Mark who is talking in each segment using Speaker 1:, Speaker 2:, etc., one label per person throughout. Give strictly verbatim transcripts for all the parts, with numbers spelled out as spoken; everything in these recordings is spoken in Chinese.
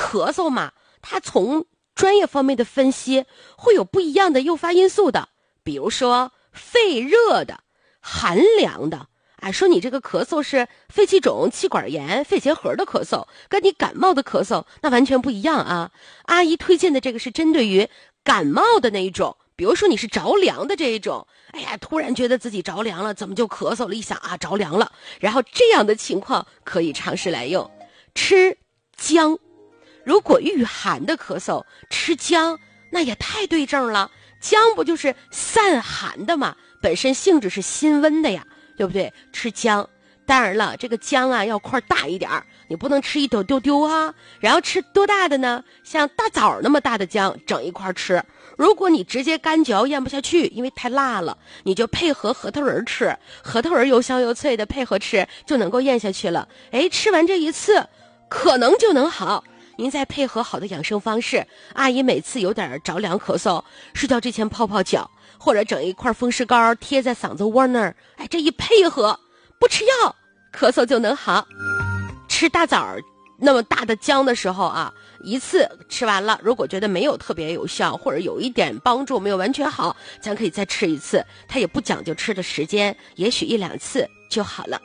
Speaker 1: 咳嗽嘛，它从专业方面的分析会有不一样的诱发因素的，比如说肺热的、寒凉的。哎，说你这个咳嗽是肺气肿、气管炎、肺结核的咳嗽，跟你感冒的咳嗽那完全不一样啊。阿姨推荐的这个是针对于感冒的那一种，比如说你是着凉的这一种，哎呀，突然觉得自己着凉了，怎么就咳嗽了？一想啊，着凉了，然后这样的情况可以尝试来用吃姜。如果遇寒的咳嗽，吃姜那也太对症了。姜不就是散寒的吗？本身性质是辛温的呀，对不对？吃姜，当然了，这个姜啊要块大一点儿，你不能吃一丢丢丢啊。然后吃多大的呢？像大枣那么大的姜，整一块吃。如果你直接干嚼咽不下去，因为太辣了，你就配合核桃仁吃，核桃仁又香又脆的，配合吃就能够咽下去了。哎，吃完这一次，可能就能好。您再配合好的养生方式，阿姨每次有点着凉咳嗽，睡觉之前泡泡脚，或者整一块风湿膏贴在嗓子窝那儿，哎，这一配合，不吃药，咳嗽就能好。吃大枣那么大的姜的时候啊，一次吃完了，如果觉得没有特别有效，或者有一点帮助没有完全好，咱可以再吃一次，它也不讲究吃的时间，也许一两次就好了。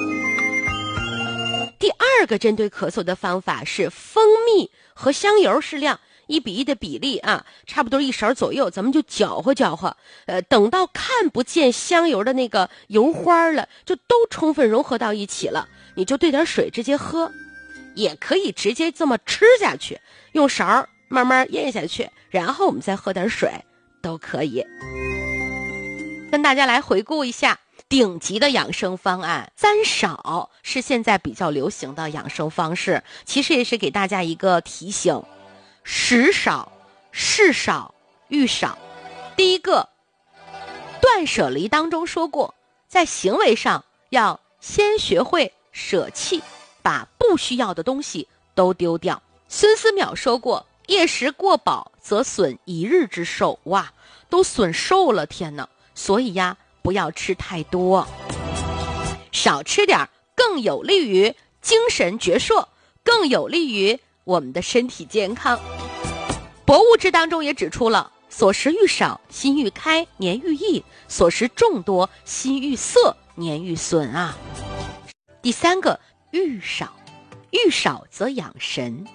Speaker 1: 第二个针对咳嗽的方法是蜂蜜和香油适量一比一的比例啊，差不多一勺左右，咱们就搅和搅和，呃，等到看不见香油的那个油花了，就都充分融合到一起了，你就兑点水直接喝，也可以直接这么吃下去，用勺慢慢咽下去，然后我们再喝点水，都可以。跟大家来回顾一下顶级的养生方案，三少是现在比较流行的养生方式，其实也是给大家一个提醒：食少、事少、欲少。第一个，断舍离当中说过，在行为上要先学会舍弃，把不需要的东西都丢掉。孙思邈说过，夜食过饱则损一日之寿，哇，都损寿了，天哪！所以呀，不要吃太多，少吃点更有利于精神矍铄，更有利于我们的身体健康。博物志当中也指出了，所食欲少，心欲开，年愈易；所食众多，心欲色，年愈损啊。第三个，欲少，欲少则养神。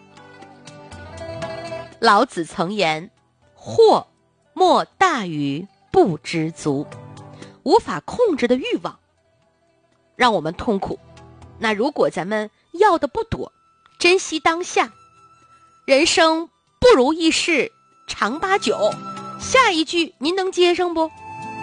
Speaker 1: 老子曾言，祸莫大于不知足。无法控制的欲望让我们痛苦，那如果咱们要的不多，珍惜当下，人生不如意事常八九，下一句您能接上不？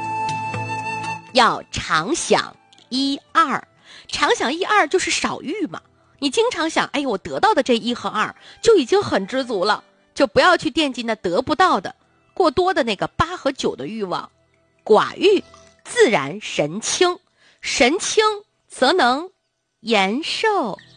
Speaker 1: 要常想一二，常想一二就是少欲嘛。你经常想，哎呦，我得到的这一和二就已经很知足了，就不要去惦记那得不到的过多的那个八和九的欲望。寡欲自然神清，神清则能延寿。